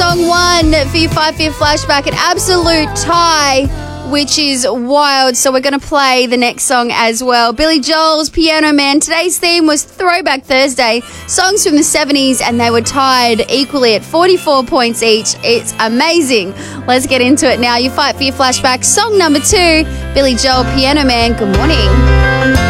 song one for your 5 for your flashback. An absolute tie, which is wild. So we're going to play the next song as well. Billy Joel's Piano Man. Today's theme was Throwback Thursday. Songs from the 70s, and they were tied equally at 44 points each. It's amazing. Let's get into it now. Your 5 for your flashback. Song number 2, Billy Joel, Piano Man. Good morning.